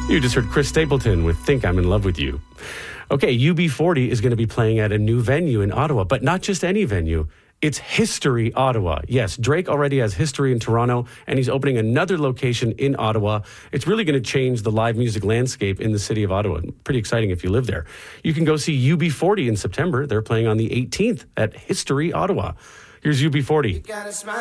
You just heard Chris Stapleton with Think I'm in Love with You. Okay, UB40 is going to be playing at a new venue in Ottawa, but not just any venue. It's History Ottawa. Yes, Drake already has History in Toronto, and he's opening another location in Ottawa. It's really going to change the live music landscape in the city of Ottawa. Pretty exciting if you live there. You can go see UB40 in September. They're playing on the 18th at History Ottawa. Here's UB40.